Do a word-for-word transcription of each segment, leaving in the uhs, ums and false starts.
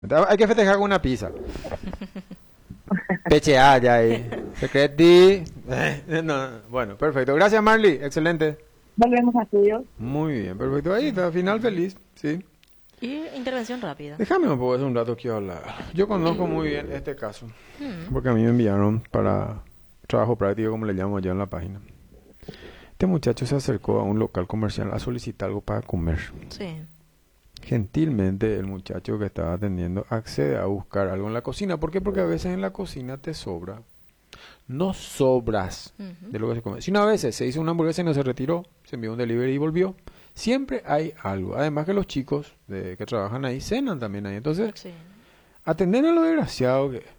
Hay que festejar con una pizza. Pecheada ya ahí. Secreti. Eh, no, bueno, perfecto. Gracias, Marley. Excelente. Volvemos a estudios. Muy bien, perfecto. Ahí está, final feliz. Sí. Y intervención rápida. Déjame un poco, hace un rato quiero hablar. Yo conozco muy bien este caso. Hmm. Porque a mí me enviaron para trabajo práctico, como le llamo yo en la página. Este muchacho se acercó a un local comercial a solicitar algo para comer. Sí. Gentilmente el muchacho que estaba atendiendo accede a buscar algo en la cocina. ¿Por qué? Porque a veces en la cocina te sobra. No sobras Ujú. de lo que se come. Sino a veces se hizo una hamburguesa y no se retiró, se envió un delivery y volvió. Siempre hay algo. Además que los chicos de, que trabajan ahí cenan también ahí. Entonces, Sí. atender a lo desgraciado que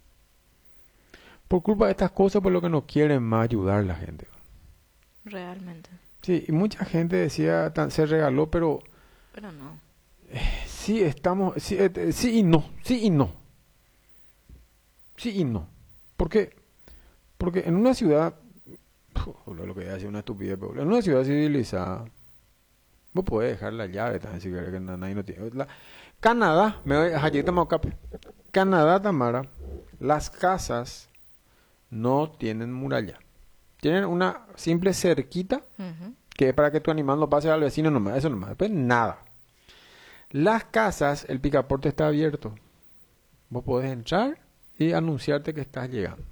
por culpa de estas cosas por lo que no quieren más ayudar a la gente. Realmente. Sí, y mucha gente decía, tan- se regaló, pero Pero no. sí estamos, sí, eh, eh, sí y no, sí y no. Sí y no. ¿Por qué? Porque en una ciudad, uf, lo que hace una estupidez, pero en una ciudad civilizada, vos podés dejar la llave también si querés que na- nadie no tiene. La- Canadá, me voy, allí estamos acá. Canadá, Tamara, las casas no tienen muralla. Tienen una simple cerquita Ujú. que es para que tu animal no pase al vecino nomás, eso nomás, después nada. Las casas, el picaporte está abierto. Vos podés entrar y anunciarte que estás llegando.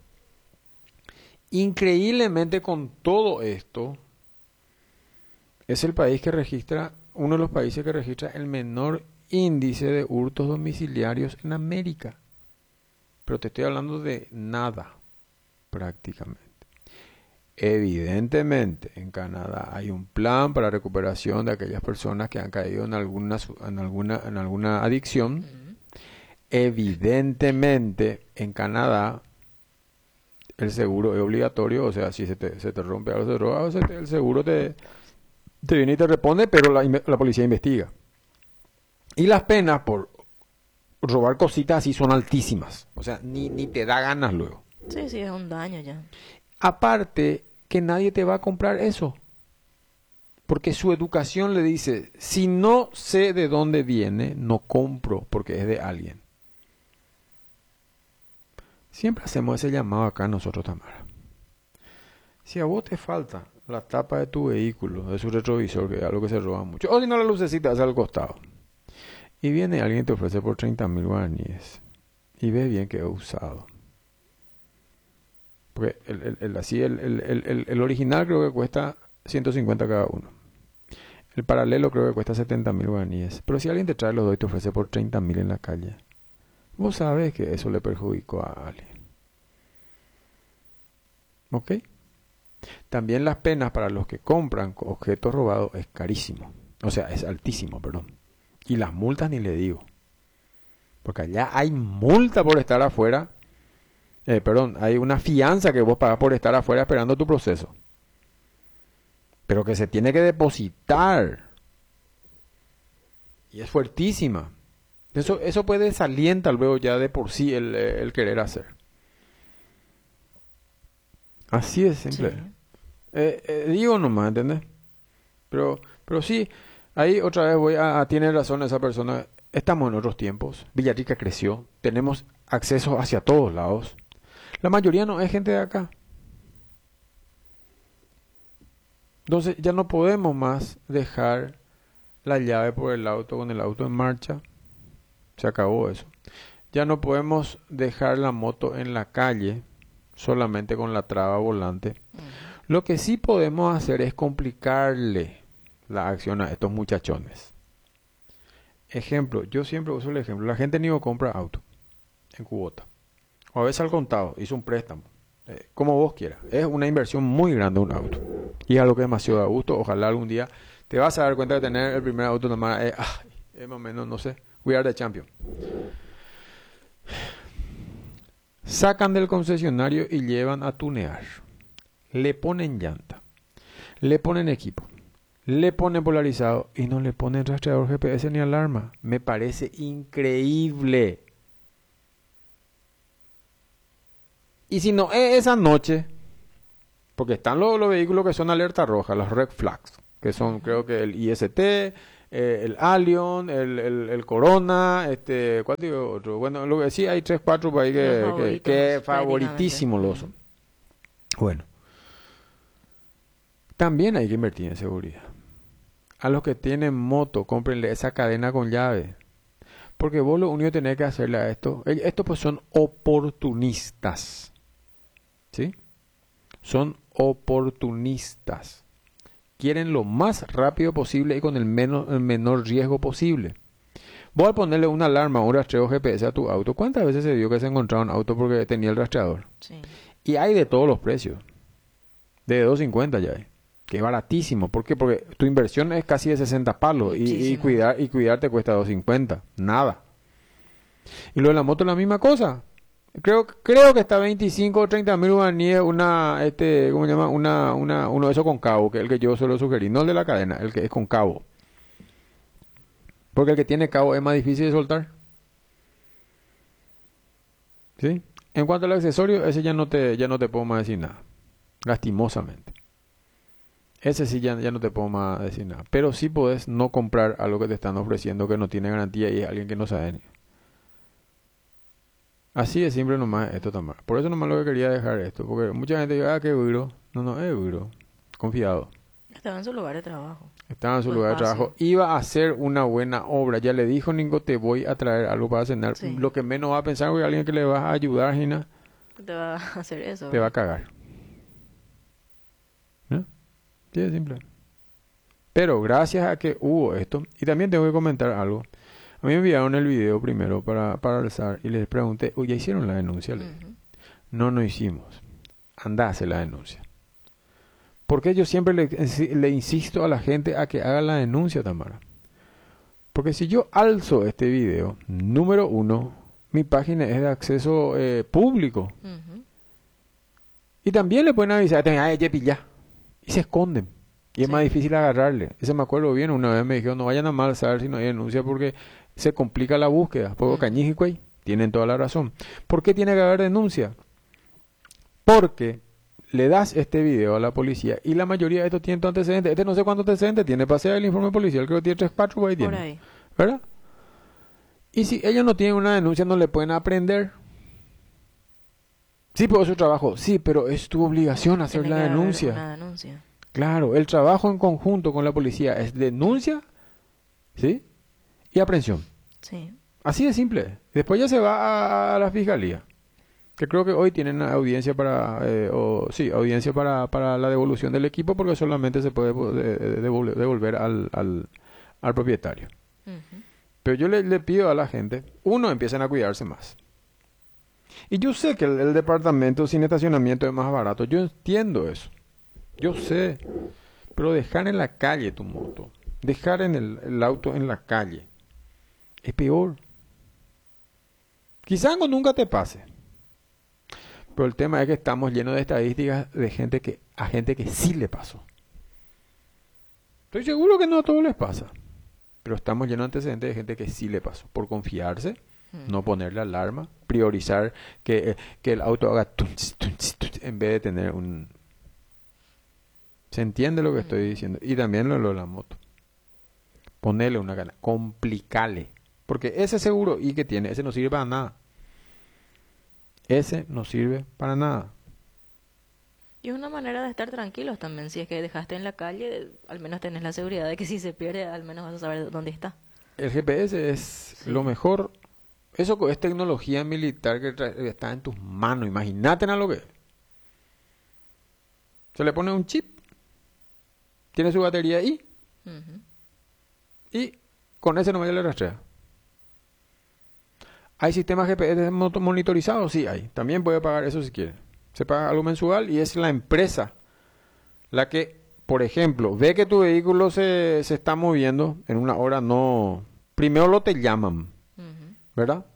Increíblemente con todo esto, es el país que registra, uno de los países que registra el menor índice de hurtos domiciliarios en América. Pero te estoy hablando de nada, prácticamente. Evidentemente, en Canadá hay un plan para recuperación de aquellas personas que han caído en alguna, su- en alguna, en alguna adicción. Ujú. Evidentemente, en Canadá el seguro es obligatorio, o sea, si se te, se te rompe algo, se te roba, o se te- el seguro te, te viene y te responde, pero la, inve- la policía investiga. Y las penas por robar cositas así son altísimas, o sea, ni, ni te da ganas luego. Sí, sí, es un daño ya. Aparte, que nadie te va a comprar eso. Porque su educación le dice, si no sé de dónde viene, no compro porque es de alguien. Siempre hacemos ese llamado acá nosotros, Tamara. Si a vos te falta la tapa de tu vehículo, de su retrovisor, que es algo que se roba mucho, o si no la lucecita hacia el costado, y viene alguien y te ofrece por treinta mil guaraníes, y ves bien que es usado. Porque el, el, el- así el, el, el, el- el original creo que cuesta ciento cincuenta cada uno. El paralelo creo que cuesta setenta mil guaraníes. Pero si alguien te trae los dos y te ofrece por treinta mil en la calle, vos sabes que eso le perjudicó a alguien. ¿Ok? También las penas para los que compran objetos robados es carísimo. O sea, es altísimo, perdón. Y las multas ni le digo. Porque allá hay multa por estar afuera. Eh, perdón, hay una fianza que vos pagás por estar afuera esperando tu proceso. Pero que se tiene que depositar. Y es fuertísima. Eso, eso puede desalientar luego ya de por sí el, eh, el querer hacer. Así es simple. Sí. Eh, eh, digo nomás, ¿entendés? Pero, pero sí, ahí otra vez voy a, a- tiene razón esa persona. Estamos en otros tiempos. Villarrica creció. Tenemos acceso hacia todos lados. La mayoría no es gente de acá. Entonces ya no podemos más dejar la llave por el auto con el auto en marcha. Se acabó eso. Ya no podemos dejar la moto en la calle solamente con la traba volante. Ujú. Lo que sí podemos hacer es complicarle la acción a estos muchachones. Ejemplo, yo siempre uso el ejemplo. La gente ni compra auto en cuota. O a veces al contado, hizo un préstamo. Eh, como vos quieras. Es una inversión muy grande un auto. Y es algo que demasiado da gusto. Ojalá algún día te vas a dar cuenta de tener el primer auto nomás. Eh, ah, es más o menos, no sé. We are the champion. Sacan del concesionario y llevan a tunear. Le ponen llanta. Le ponen equipo. Le ponen polarizado y no le ponen rastreador G P S ni alarma. Me parece increíble. Y si no es esa noche, porque están los, los vehículos que son alerta roja, los red flags, que son Ujú. creo que el I S T, eh, el Allion, el, el, el Corona, este, ¿cuál digo otro? Bueno, lo que sí hay tres, cuatro por ahí que, Los que, favoritos, que favoritísimos los son. Bueno, también hay que invertir en seguridad. A los que tienen moto, cómprenle esa cadena con llave. Porque vos lo único que tenés que hacerle a esto, eh, estos pues son oportunistas. ¿Sí? Son oportunistas. Quieren lo más rápido posible y con el, menos, el menor riesgo posible. Vos al ponerle una alarma o un rastreo G P S a tu auto, ¿cuántas veces se vio que se encontraba un auto porque tenía el rastreador? Sí. Y hay de todos los precios. De dos cincuenta ya hay. Que es baratísimo. ¿Por qué? Porque tu inversión es casi de sesenta palos y, y, Muchísimo. cuidar, y cuidar te cuesta dos cincuenta. Nada. Y lo de la moto es la misma cosa. Creo, creo que está veinticinco o treinta mil guaraníes una, este, ¿cómo se llama? Una, una, uno de esos con cabo, que es el que yo suelo sugerir. No el de la cadena, el que es con cabo. Porque el que tiene cabo es más difícil de soltar. ¿Sí? En cuanto al accesorio, ese ya no te, ya no te puedo más decir nada. Lastimosamente. Ese sí ya, ya no te puedo más decir nada. Pero sí podés no comprar algo que te están ofreciendo que no tiene garantía y es alguien que no sabe ni. Así de simple nomás esto también. Por eso nomás lo que quería dejar esto. Porque mucha gente dice, ah, qué duro. No, no, es duro. Confiado. Estaba en su lugar de trabajo. Estaba en su Fue lugar de fácil. trabajo. Iba a hacer una buena obra. Ya le dijo Ningo, te voy a traer algo para cenar. Sí. Lo que menos va a pensar es alguien que le vas a ayudar, Gina, Te va a hacer eso. te va a ¿verdad? cagar. ¿No? Sí, es simple. Pero gracias a que hubo esto, y también tengo que comentar algo. A mí me enviaron el video primero para, para alzar y les pregunté, oye, ¿ya hicieron la denuncia? Le dije. Ujú. No, no hicimos. Andá a hacer la denuncia. Porque yo siempre le, le insisto a la gente a que haga la denuncia, Tamara. Porque si yo alzo este video, número uno, mi página es de acceso eh, público. Ujú. Y también le pueden avisar, ay, ya pilla. Y se esconden. Y es Sí. más difícil agarrarle. Ese me acuerdo bien, una vez me dijeron, no vayan a mal saber si no hay denuncia porque se complica la búsqueda. Porque Ujú. Cañijicuay tienen toda la razón. ¿Por qué tiene que haber denuncia? Porque le das este video a la policía y la mayoría de estos tienen tu antecedentes. Este no sé cuántos antecedentes tiene. Pasea el informe policial, creo que tiene tres, cuatro, por ahí Por tiene. ahí. ¿Verdad? Y si ellos no tienen una denuncia, no le pueden aprender. Sí, pero es su trabajo. Sí, pero es tu obligación hacer Tiene la que haber denuncia. una denuncia. Claro, el trabajo en conjunto con la policía es denuncia, ¿sí? Y aprehensión. Sí. Así de simple. Después ya se va a, a la fiscalía. Que creo que hoy tienen audiencia para, eh, o, sí, audiencia para, para la devolución del equipo porque solamente se puede eh, devolver, devolver al, al, al propietario. Ujú. Pero yo le, le pido a la gente, uno, empiecen a cuidarse más. Y yo sé que el, el departamento sin estacionamiento es más barato. Yo entiendo eso. Yo sé. Pero dejar en la calle tu moto, dejar en el, el auto en la calle, es peor. Quizás algo nunca te pase. Pero el tema es que estamos llenos de estadísticas de gente que a gente que sí le pasó. Estoy seguro que no a todos les pasa. Pero estamos llenos de antecedentes de gente que sí le pasó. Por confiarse, Mm. no ponerle alarma, priorizar que, eh, que el auto haga tunts, tunts, tunts, en vez de tener un... ¿Se entiende lo que estoy diciendo? Y también lo, lo de la moto. Ponerle una gana, complicale. Porque ese seguro y que tiene, ese no sirve para nada. Ese no sirve para nada. Y es una manera de estar tranquilos también. Si es que dejaste en la calle, al menos tenés la seguridad de que si se pierde, al menos vas a saber dónde está. El G P S es Sí. lo mejor. Eso co- es tecnología militar que tra- que está en tus manos. Imagínate a lo que es. Se le pone un chip. Tiene su batería ahí. Ujú. Y con ese nomás ya le rastrea. ¿Hay sistemas G P S moto- monitorizados? Sí, hay. También puede pagar eso si quiere. Se paga algo mensual y es la empresa la que, por ejemplo, ve que tu vehículo se, se está moviendo en una hora no... Primero lo te llaman, Ujú. ¿verdad?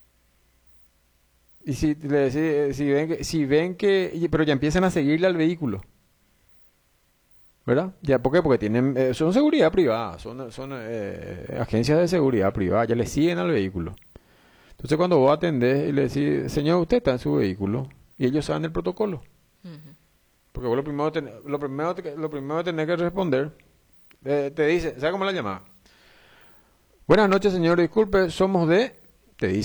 Y si, le deci- si ven que, si ven que, y- pero ya empiezan a seguirle al vehículo, ¿verdad? Ya, ¿por qué? Porque tienen, eh, son seguridad privada, son, son eh, agencias de seguridad privada, ya le siguen al vehículo. Entonces cuando vos atendés y le decís, señor, usted está en su vehículo, y ellos saben el protocolo. Ujú. Porque vos lo primero, ten- lo primero, que- lo primero que tenés que responder, eh, te dice, ¿sabes cómo la llamada? Buenas noches, señor. Disculpe, somos de... Te dice.